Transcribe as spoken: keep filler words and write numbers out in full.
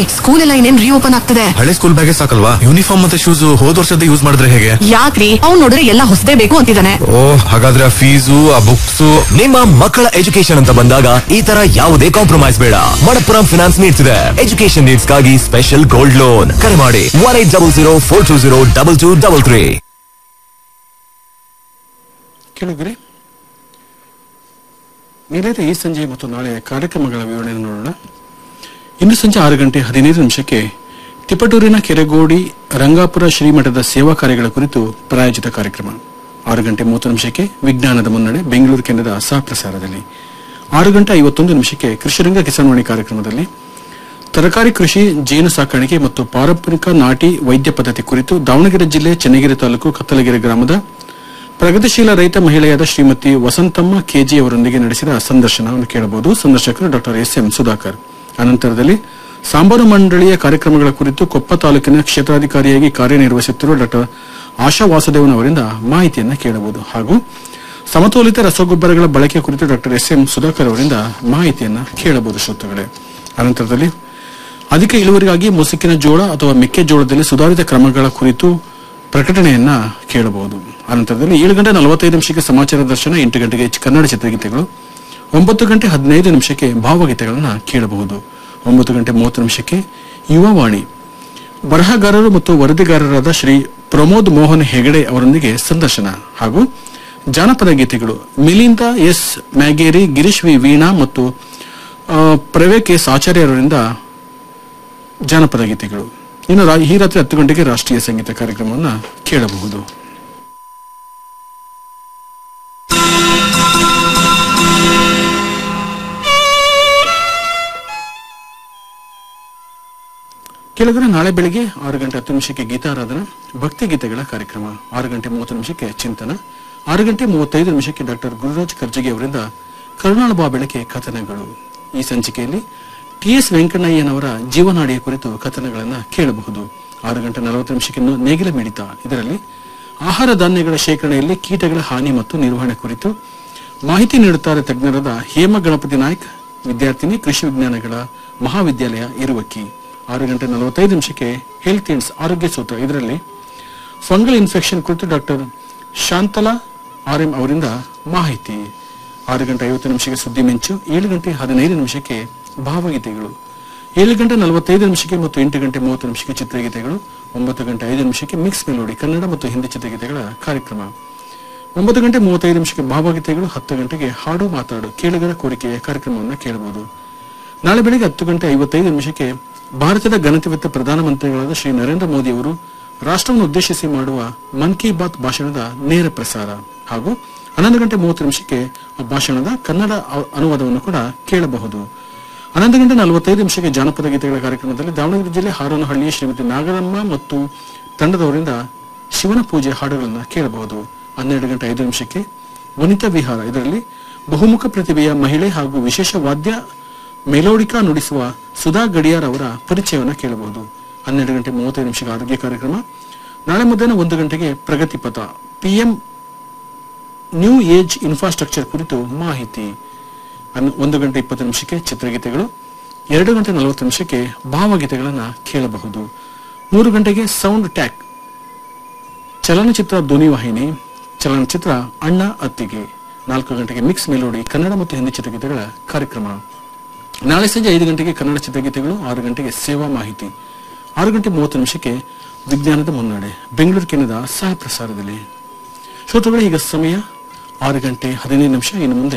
School ಎಲ್ಲ ಇನ್ನೇನ್ reopen ಆಗ್ತದೆ. ಹಳೆ ಸ್ಕೂಲ್ ಬ್ಯಾಗೆ ಸಾಕಲ್ವಾ, ಯೂನಿಫಾರ್ಮ್ ಮತ್ತೆ ಶೂಸ್ ಹೋದ್ ವರ್ಷದ ಯೂಸ್ ಮಾಡಿದ್ರೆ ಹೇಗೆ? ಯಾಕ್ರಿ, ಅವ್ನು ನೋಡಿದ್ರೆ ಎಲ್ಲ ಹೊಸದೇ ಬೇಕು ಅಂತಿದ್ದಾನೆ. ಓ, ಹಾಗಾದ್ರೆ ಆ ಫೀಸು ಆ ಬುಕ್ಸ್. ನಿಮ್ಮ ಮಕ್ಕಳ ಎಜುಕೇಶನ್ ಅಂತ ಬಂದಾಗ ಈ ತರ ಯಾವುದೇ ಕಾಂಪ್ರಮೈಸ್ ಬೇಡ. ಮಣಪ್ಪುರಂ ಫಿನಾನ್ಸ್ ನೀಡ್ತಿದೆ ಎಜುಕೇಶನ್ ನೀಡ್ಸ್ ಗಾಗಿ ಸ್ಪೆಷಲ್ ಗೋಲ್ಡ್ ಲೋನ್. ಕರೆ ಮಾಡಿ one eight double zero four two zero double two double three. ಕೇಳಿದ್ರಿ ನಿಲಯದ ಈ ಸಂಜೆ ಮತ್ತು ನಾಳೆ ಕಾರ್ಯಕ್ರಮಗಳ ವಿವರಣೆಯನ್ನು ನೋಡೋಣ. ಇಂದು ಸಂಜೆ ಆರು ಗಂಟೆ ಹದಿನೈದು ನಿಮಿಷಕ್ಕೆ ತಿಪಟೂರಿನ ಕೆರೆಗೋಡಿ ರಂಗಾಪುರ ಶ್ರೀಮಠದ ಸೇವಾ ಕಾರ್ಯಗಳ ಕುರಿತು ಪ್ರಾಯೋಜಿತ ಕಾರ್ಯಕ್ರಮ. ಆರು ಗಂಟೆ ಮೂವತ್ತು ನಿಮಿಷಕ್ಕೆ ವಿಜ್ಞಾನದ ಮುನ್ನಡೆ ಬೆಂಗಳೂರು ಕೇಂದ್ರದ ಸಹ ಪ್ರಸಾರದಲ್ಲಿ. ಆರು ಗಂಟೆ ಐವತ್ತೊಂದು ನಿಮಿಷಕ್ಕೆ ಕೃಷಿರಂಗ ಕಿಸಾನ್ವಾಣಿ ಕಾರ್ಯಕ್ರಮದಲ್ಲಿ ತರಕಾರಿ ಕೃಷಿ, ಜೇನು ಸಾಕಾಣಿಕೆ ಮತ್ತು ಪಾರಂಪರಿಕ ನಾಟಿ ವೈದ್ಯ ಪದ್ಧತಿ ಕುರಿತು ದಾವಣಗೆರೆ ಜಿಲ್ಲೆ ಚೆನ್ನಗಿರಿ ತಾಲೂಕು ಕತ್ತಲಗೆರೆ ಗ್ರಾಮದ ಪ್ರಗತಿಶೀಲ ರೈತ ಮಹಿಳೆಯಾದ ಶ್ರೀಮತಿ ವಸಂತಮ್ಮ ಕೆಜಿ ಅವರೊಂದಿಗೆ ನಡೆಸಿದ ಸಂದರ್ಶನವನ್ನು ಕೇಳಬಹುದು. ಸಂದರ್ಶಕರು ಡಾಕ್ಟರ್ ಎಸ್ ಎಂ ಸುಧಾಕರ್. ಅನಂತರದಲ್ಲಿ ಸಾಂಬಾರು ಮಂಡಳಿಯ ಕಾರ್ಯಕ್ರಮಗಳ ಕುರಿತು ಕೊಪ್ಪ ತಾಲೂಕಿನ ಕ್ಷೇತ್ರಾಧಿಕಾರಿಯಾಗಿ ಕಾರ್ಯನಿರ್ವಹಿಸುತ್ತಿರುವ ಡಾಕ್ಟರ್ ಆಶಾ ವಾಸುದೇವನ್ ಅವರಿಂದ ಮಾಹಿತಿಯನ್ನು ಕೇಳಬಹುದು. ಹಾಗೂ ಸಮತೋಲಿತ ರಸಗೊಬ್ಬರಗಳ ಬಳಕೆ ಕುರಿತು ಡಾಕ್ಟರ್ ಎಸ್ ಎಂ ಸುಧಾಕರ್ ಅವರಿಂದ ಮಾಹಿತಿಯನ್ನು ಕೇಳಬಹುದು ಶ್ರೋತೃಗಳೇ. ಅನಂತರದಲ್ಲಿ ಅಧಿಕ ಇಳುವರಿಗಾಗಿ ಮುಸುಕಿನ ಜೋಳ ಅಥವಾ ಮೆಕ್ಕೆಜೋಳದಲ್ಲಿ ಸುಧಾರಿತ ಕ್ರಮಗಳ ಕುರಿತು ಪ್ರಕಟಣೆಯನ್ನ ಕೇಳಬಹುದು. ಅನಂತರದಲ್ಲಿ ಏಳು ಗಂಟೆ ನಲವತ್ತೈದು ನಿಮಿಷಕ್ಕೆ ಸಮಾಚಾರ ದರ್ಶನ, ಎಂಟು ಗಂಟೆಗೆ ಕನ್ನಡ ಚಿತ್ರಗೀತೆಗಳು, ಒಂಬತ್ತು ಗಂಟೆ ಹದಿನೈದು ನಿಮಿಷಕ್ಕೆ ಭಾವಗೀತೆಗಳನ್ನು ಕೇಳಬಹುದು. ಒಂಬತ್ತು ಗಂಟೆ ಮೂವತ್ತು ನಿಮಿಷಕ್ಕೆ ಯುವವಾಣಿ ಬರಹಗಾರರು ಮತ್ತು ವರದಿಗಾರರಾದ ಶ್ರೀ ಪ್ರಮೋದ್ ಮೋಹನ್ ಹೆಗಡೆ ಅವರೊಂದಿಗೆ ಸಂದರ್ಶನ ಹಾಗೂ ಜಾನಪದ ಗೀತೆಗಳು Melinda S Mageri, Girish V Veena ಮತ್ತು ಪ್ರವೇಕ್ ಎಸ್ ಆಚಾರ್ಯರಿಂದ ಜಾನಪದ ಗೀತೆಗಳು. ಇನ್ನು ಈ ರಾತ್ರಿ ಹತ್ತು ಗಂಟೆಗೆ ರಾಷ್ಟ್ರೀಯ ಸಂಗೀತ ಕಾರ್ಯಕ್ರಮವನ್ನು ಕೇಳಬಹುದು. ಕೇಳಿದ್ರೆ ನಾಳೆ ಬೆಳಿಗ್ಗೆ ಆರು ಗಂಟೆ ಹತ್ತು ನಿಮಿಷಕ್ಕೆ ಗೀತಾರಾಧನಾ ಭಕ್ತಿ ಗೀತೆಗಳ ಕಾರ್ಯಕ್ರಮ. ಆರು ಗಂಟೆ ಮೂವತ್ತು ನಿಮಿಷಕ್ಕೆ ಚಿಂತನ. ಆರು ಗಂಟೆ ಮೂವತ್ತೈದು ನಿಮಿಷಕ್ಕೆ ಡಾಕ್ಟರ್ ಗುರುರಾಜ್ ಕರ್ಜಗಿ ಅವರಿಂದ ಕರುಣಾಳ ಬಾ ಬೆಳಕೆ ಕಥನಗಳು. ಈ ಸಂಚಿಕೆಯಲ್ಲಿ ಟಿ ಎಸ್ ವೆಂಕಣ್ಣಯ್ಯನವರ ಜೀವನಾಡಿಯ ಕುರಿತು ಕಥನಗಳನ್ನು ಕೇಳಬಹುದು. ಆರು ಗಂಟೆ ನಲವತ್ತು ನಿಮಿಷಕ್ಕೆ ನೇಗಿಲ ಮಿಡಿತ. ಇದರಲ್ಲಿ ಆಹಾರ ಧಾನ್ಯಗಳ ಶೇಖರಣೆಯಲ್ಲಿ ಕೀಟಗಳ ಹಾನಿ ಮತ್ತು ನಿರ್ವಹಣೆ ಕುರಿತು ಮಾಹಿತಿ ನೀಡುತ್ತಾರೆ ತಜ್ಞರಾದ ಹೇಮ ಗಣಪತಿ ನಾಯ್ಕ್, ವಿದ್ಯಾರ್ಥಿನಿ, ಕೃಷಿ ವಿಜ್ಞಾನಗಳ ಮಹಾವಿದ್ಯಾಲಯ ಇರುವಕ್ಕಿ. ಆರು ಗಂಟೆ ನಲವತ್ತೈದು ನಿಮಿಷಕ್ಕೆ ಹೆಲ್ತ್ ಇಂಡ್ಸ್ ಆರೋಗ್ಯ ಸೂತ್ರ. ಇದರಲ್ಲಿ ಫಂಗಲ್ ಇನ್ಫೆಕ್ಷನ್ ಕುರಿತು ಡಾಕ್ಟರ್ ಶಾಂತಲಾ ಆರ್ ಎಂ ಅವರಿಂದ ಮಾಹಿತಿ. ಆರು ಗಂಟೆ ಐವತ್ತು ನಿಮಿಷಕ್ಕೆ ಸುದ್ದಿ ಮಿಂಚು. ಏಳು ಗಂಟೆ ಹದಿನೈದು ನಿಮಿಷಕ್ಕೆ ಭಾವಗೀತೆಗಳು. ಏಳು ಗಂಟೆ ನಲವತ್ತೈದು ನಿಮಿಷಕ್ಕೆ ಮತ್ತು ಎಂಟು ಗಂಟೆ ಮೂವತ್ತು ನಿಮಿಷಕ್ಕೆ ಚಿತ್ರಗೀತೆಗಳು. ಒಂಬತ್ತು ಗಂಟೆ ಐದು ನಿಮಿಷಕ್ಕೆ ಮಿಕ್ಸ್ ಮೆಲೋಡಿ ಕನ್ನಡ ಮತ್ತು ಹಿಂದಿ ಚಿತ್ರಗೀತೆಗಳ ಕಾರ್ಯಕ್ರಮ. ಒಂಬತ್ತು ಗಂಟೆ ಮೂವತ್ತೈದು ನಿಮಿಷಕ್ಕೆ ಭಾವಗೀತೆಗಳು. ಹತ್ತು ಗಂಟೆಗೆ ಹಾಡು ಮಾತಾಡು ಕೇಳುಗರ ಕೋರಿಕೆಯ ಕಾರ್ಯಕ್ರಮವನ್ನು ಕೇಳಬಹುದು. ನಾಳೆ ಬೆಳಗ್ಗೆ ಹತ್ತು ಗಂಟೆ ಐವತ್ತೈದು ನಿಮಿಷಕ್ಕೆ ಭಾರತದ ಗಣತಿವೆತ್ತ ಪ್ರಧಾನಮಂತ್ರಿಗಳಾದ ಶ್ರೀ ನರೇಂದ್ರ ಮೋದಿ ಅವರು ರಾಷ್ಟ್ರವನ್ನು ಉದ್ದೇಶಿಸಿ ಮಾಡುವ ಮನ್ ಕಿ ಬಾತ್ ಭಾಷಣದ ನೇರ ಪ್ರಸಾರ ಹಾಗೂ ಹನ್ನೊಂದು ಗಂಟೆ ಮೂವತ್ತು ನಿಮಿಷಕ್ಕೆ ಭಾಷಣದ ಕನ್ನಡ ಅನುವಾದವನ್ನು ಕೂಡ ಕೇಳಬಹುದು. ಹನ್ನೊಂದು ಗಂಟೆ ನಲವತ್ತೈದು ನಿಮಿಷಕ್ಕೆ ಜಾನಪದ ಗೀತೆಗಳ ಕಾರ್ಯಕ್ರಮದಲ್ಲಿ ದಾವಣಗೆರೆ ಜಿಲ್ಲೆ ಹಾರೋನಹಳ್ಳಿಯ ಶ್ರೀಮತಿ ನಾಗರಮ್ಮ ಮತ್ತು ತಂಡದವರಿಂದ ಶಿವನ ಪೂಜೆ ಹಾಡುಗಳನ್ನು ಕೇಳಬಹುದು. ಹನ್ನೆರಡು ಗಂಟೆ ಐದು ನಿಮಿಷಕ್ಕೆ ವನಿತಾ ವಿಹಾರ. ಇದರಲ್ಲಿ ಬಹುಮುಖ ಪ್ರತಿಭೆಯ ಮಹಿಳೆ ಹಾಗೂ ವಿಶೇಷ ವಾದ್ಯ ಮೆಲೋಡಿಕಾ ನುಡಿಸುವ ಸುಧಾ ಗಡಿಯಾರ್ ಅವರ ಪರಿಚಯವನ್ನು ಕೇಳಬಹುದು. ಹನ್ನೆರಡು ಗಂಟೆ ಮೂವತ್ತೈದು ನಿಮಿಷಕ್ಕೆ ಆರೋಗ್ಯ ಕಾರ್ಯಕ್ರಮ. ನಾಳೆ ಮಧ್ಯಾಹ್ನ ಒಂದು ಗಂಟೆಗೆ ಪ್ರಗತಿ ಪಥ ಪಿಎಂ ನ್ಯೂ ಏಜ್ ಇನ್ಫ್ರಾಸ್ಟ್ರಕ್ಚರ್ ಕುರಿತು ಮಾಹಿತಿ. ಒಂದು ಗಂಟೆ ಇಪ್ಪತ್ತು ನಿಮಿಷಕ್ಕೆ ಚಿತ್ರಗೀತೆಗಳು. ಎರಡು ಗಂಟೆ ನಲವತ್ತು ನಿಮಿಷಕ್ಕೆ ಭಾವಗೀತೆಗಳನ್ನು ಕೇಳಬಹುದು. ಮೂರು ಗಂಟೆಗೆ ಸೌಂಡ್ ಟ್ಯಾಕ್ ಚಲನಚಿತ್ರ ಧ್ವನಿವಾಹಿನಿ ಚಲನಚಿತ್ರ ಅಣ್ಣ ಅತ್ತಿಗೆ. ನಾಲ್ಕು ಗಂಟೆಗೆ ಮಿಕ್ಸ್ ಮೆಲೋಡಿ ಕನ್ನಡ ಮತ್ತು ಹಿಂದಿ ಚಿತ್ರಗೀತೆಗಳ ಕಾರ್ಯಕ್ರಮ. ನಾಳೆ ಸಂಜೆ ಐದು ಗಂಟೆಗೆ ಕನ್ನಡ ಚಿತ್ರಗೀತೆಗಳು. ಆರು ಗಂಟೆಗೆ ಸೇವಾ ಮಾಹಿತಿ. ಆರು ಗಂಟೆ ಮೂವತ್ತು ನಿಮಿಷಕ್ಕೆ ವಿಜ್ಞಾನದ ಮುನ್ನಡೆ ಬೆಂಗಳೂರು ಕೇಂದ್ರದ ಸಹ ಪ್ರಸಾರದಲ್ಲಿ. ಶ್ರೋತೃಗಳೇ, ಈಗ ಸಮಯ ಆರು ಗಂಟೆ ಹದಿನೈದು ನಿಮಿಷ. ಇನ್ನು ಮುಂದೆ